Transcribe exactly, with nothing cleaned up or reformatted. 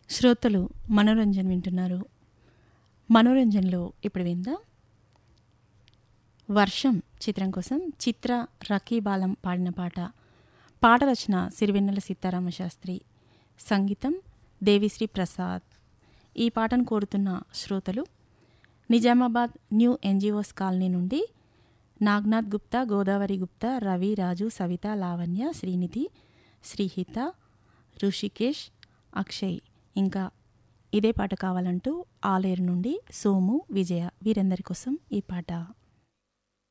శ్రోతలు మనోరంజన్ వింటున్నారు. మనోరంజన్లో ఇప్పుడు విందాం వర్షం చిత్రం కోసం చిత్ర రకీబాలం పాడిన పాట. పాట రచన సిరివెన్నెల సీతారామ శాస్త్రి, సంగీతం దేవిశ్రీ ప్రసాద్. ఈ పాటను కోరుతున్న శ్రోతలు నిజామాబాద్ న్యూ ఎన్జిఓస్ కాలనీ నుండి నాగ్నాథ్ గుప్తా, గోదావరి గుప్తా, రవి, రాజు, సవిత, లావణ్య, శ్రీనిధి, శ్రీహిత, ఋషికేష్, అక్షయ్. ఇంకా ఇదే పాట కావాలంటూ ఆలేరు నుండి సోము, విజయ వీరందరి కోసం ఈ పాట.